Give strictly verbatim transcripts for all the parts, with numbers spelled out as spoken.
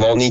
Wohnung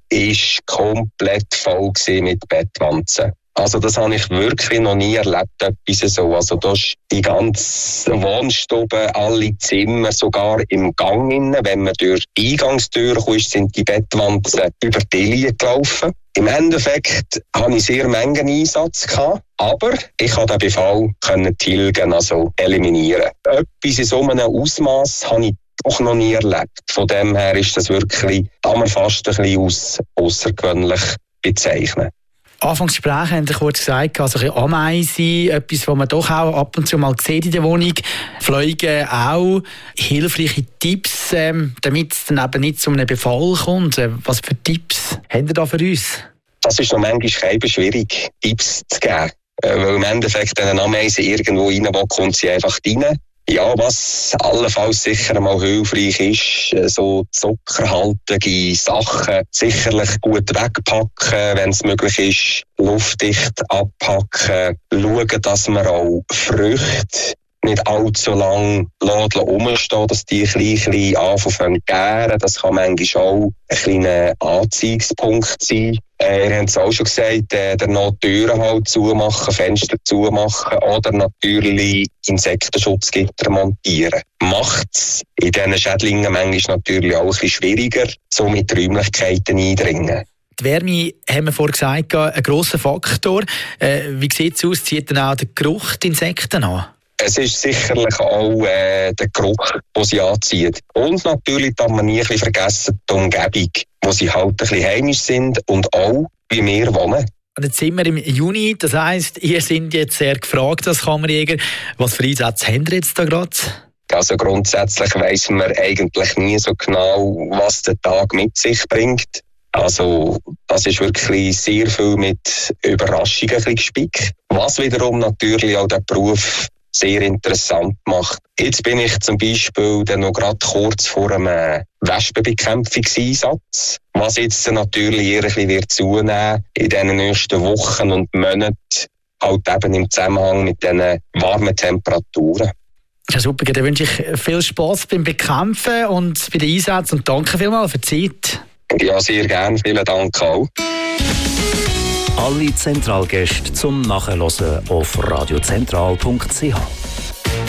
war komplett voll mit Bettwanzen. Also das habe ich wirklich noch nie erlebt, etwas so. Also da ist die ganze Wohnstube, alle Zimmer, sogar im Gang innen. Wenn man durch die Eingangstür kommt, sind die Bettwanzen über die Linie gelaufen. Im Endeffekt hatte ich sehr Mengen Einsatz gehabt, aber ich konnte den Befall tilgen, also eliminieren. Etwas in so einem Ausmaß habe ich doch noch nie erlebt. Von dem her ist das wirklich, kann man fast ein bisschen aus außergewöhnlich bezeichnen. Anfangsgespräch haben Sie kurz gesagt, also ein Ameisen, etwas, was man doch auch ab und zu mal sieht in der Wohnung. Fliegen auch. Hilfreiche Tipps, ähm, damit es dann eben nicht zu einem Befall kommt. Was für Tipps haben Sie da für uns? Das ist noch manchmal eben schwierig, Tipps zu geben. Weil im Endeffekt, wenn eine Ameise irgendwo rein will, kommt sie einfach rein. Ja, was allenfalls sicher einmal hilfreich ist, so zuckerhaltige Sachen sicherlich gut wegpacken, wenn es möglich ist, luftdicht abpacken, schauen, dass man auch Früchte nicht allzu lang rumstehen, dass die ein bisschen anfangen zu gären. Das kann manchmal auch ein kleiner Anziehungspunkt sein. Äh, ihr habt es auch schon gesagt, äh, der Türen halt zumachen, Fenster zumachen oder natürlich Insektenschutzgitter montieren. Macht es in diesen Schädlingen manchmal natürlich auch ein bisschen schwieriger, so mit Räumlichkeiten eindringen. Die Wärme, haben wir vorhin gesagt, ein grosser Faktor. Äh, wie sieht es aus? Zieht dann auch der Geruch die Insekten an? Es ist sicherlich auch äh, der Geruch, den sie anzieht. Und natürlich darf man nie ein bisschen vergessen, die Umgebung, wo sie halt ein bisschen heimisch sind und auch, wie wir wohnen. Und jetzt sind wir im Juni, das heisst, ihr seid jetzt sehr gefragt als Kammerjäger. Was für Einsätze habt ihr jetzt da gerade? Also grundsätzlich weiss man eigentlich nie so genau, was der Tag mit sich bringt. Also das ist wirklich sehr viel mit Überraschungen gespickt. Was wiederum natürlich auch den Beruf sehr interessant macht. Jetzt bin ich zum Beispiel dann noch gerade kurz vor einem Wespenbekämpfungseinsatz, was jetzt natürlich eher ein bisschen wird zunehmen in den nächsten Wochen und Monaten, halt eben im Zusammenhang mit diesen warmen Temperaturen. Ja, super, dann wünsche ich viel Spass beim Bekämpfen und bei den Einsätzen und danke vielmals für die Zeit. Ja, sehr gerne. Vielen Dank auch. Alle Zentralgäste zum Nachhören auf radiozentral punkt c h.